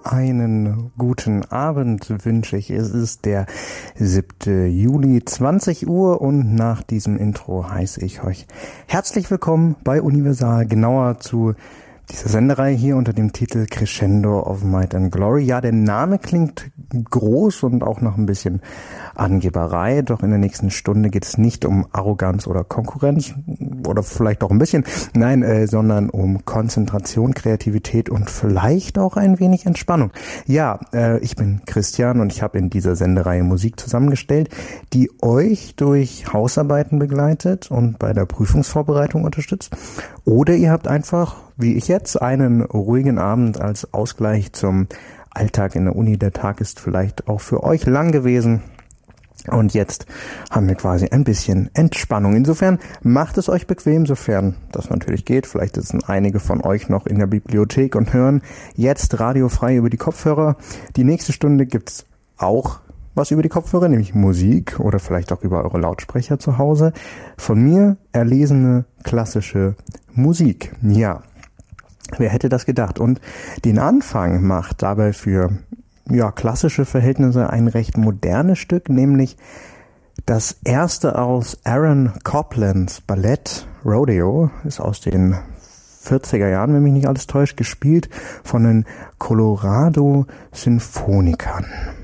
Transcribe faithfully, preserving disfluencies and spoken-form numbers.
Einen guten Abend wünsche ich. Es ist der siebte Juli, zwanzig Uhr, und nach diesem Intro heiße ich euch herzlich willkommen bei Universal, genauer zu dieser Sendereihe hier unter dem Titel Crescendo of Might and Glory. Ja, der Name klingt groß und auch noch ein bisschen Angeberei, doch in der nächsten Stunde geht es nicht um Arroganz oder Konkurrenz oder vielleicht auch ein bisschen, nein, äh, sondern um Konzentration, Kreativität und vielleicht auch ein wenig Entspannung. Ja, äh, ich bin Christian und ich habe in dieser Sendereihe Musik zusammengestellt, die euch durch Hausarbeiten begleitet und bei der Prüfungsvorbereitung unterstützt. Oder ihr habt einfach, wie ich jetzt, einen ruhigen Abend als Ausgleich zum Alltag in der Uni. Der Tag ist vielleicht auch für euch lang gewesen. Und jetzt haben wir quasi ein bisschen Entspannung. Insofern macht es euch bequem, sofern das natürlich geht. Vielleicht sitzen einige von euch noch in der Bibliothek und hören jetzt radiofrei über die Kopfhörer. Die nächste Stunde gibt's auch was über die Kopfhörer, nämlich Musik oder vielleicht auch über eure Lautsprecher zu Hause. Von mir erlesene klassische Musik. Ja, wer hätte das gedacht? Und den Anfang macht dabei für ja, klassische Verhältnisse ein recht modernes Stück, nämlich das erste aus Aaron Coplands Ballett Rodeo, ist aus den vierziger Jahren, wenn mich nicht alles täuscht, gespielt von den Colorado Sinfonikern.